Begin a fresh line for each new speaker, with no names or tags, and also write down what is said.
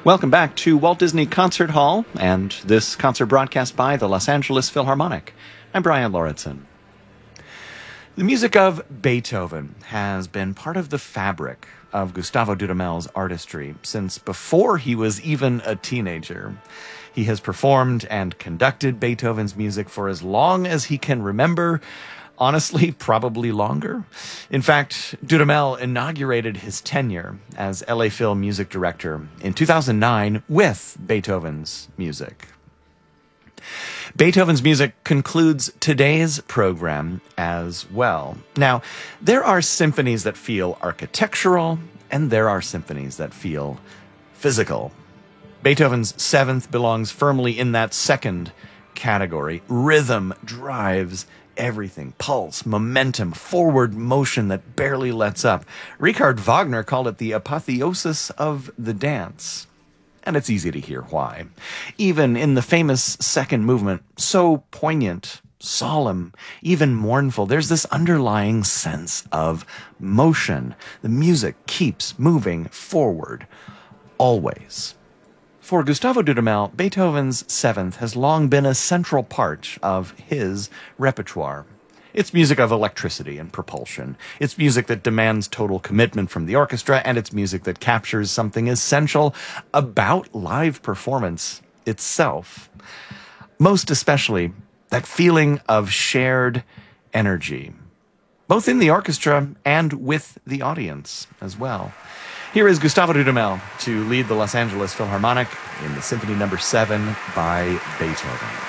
Welcome back to Walt Disney Concert Hall and this concert broadcast by the Los Angeles Philharmonic. I'm Brian Lauritsen. The music of Beethoven has been part of the fabric of Gustavo Dudamel's artistry since before he was even a teenager. He has performed and conducted Beethoven's music for as long as he can remember. Honestly, probably longer. In fact, Dudamel inaugurated his tenure as LA Phil music director in 2009 with Beethoven's music. Beethoven's music concludes today's program as well. Now, there are symphonies that feel architectural, and there are symphonies that feel physical. Beethoven's Seventh belongs firmly in that second category. Rhythm drives everything. Pulse, momentum, forward motion that barely lets up. Richard Wagner called it the apotheosis of the dance. And it's easy to hear why. Even in the famous second movement, so poignant, solemn, even mournful, there's this underlying sense of motion. The music keeps moving forward, always. For Gustavo Dudamel, Beethoven's Seventh has long been a central part of his repertoire. It's music of electricity and propulsion. It's music that demands total commitment from the orchestra, and it's music that captures something essential about live performance itself. Most especially, that feeling of shared energy, both in the orchestra and with the audience as well. Here is Gustavo Dudamel to lead the Los Angeles Philharmonic in the Symphony No. 7 by Beethoven.